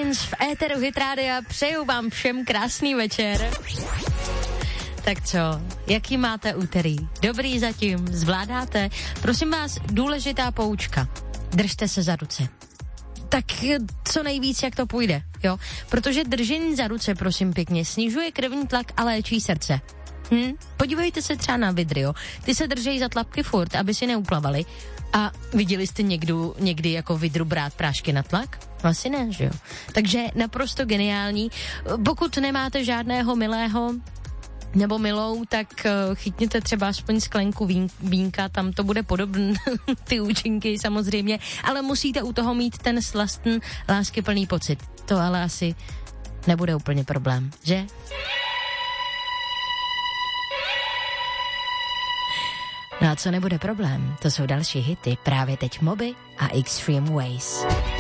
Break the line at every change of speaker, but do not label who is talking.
Dance v éteru Hit Rádia. Přeju vám všem krásný večer. Tak co, jaký máte úterý? Dobrý zatím, zvládáte? Prosím vás, důležitá poučka. Držte se za ruce. Tak co nejvíc, jak to půjde, jo? Protože držení za ruce, prosím pěkně, snižuje krevní tlak a léčí srdce. Podívejte se třeba na vidry, jo? Ty se držejí za tlapky furt, aby si neuplavaly. A viděli jste někdy jako vidru brát prášky na tlak? Asi ne, že jo? Takže naprosto geniální. Pokud nemáte žádného milého nebo milou, tak chytněte třeba aspoň sklenku vínka, tam to bude podobné, ty účinky samozřejmě, ale musíte u toho mít ten slastný, láskyplný pocit. To ale asi nebude úplně problém, že? No a co nebude problém, to jsou další hity, právě teď Moby a Extreme Ways.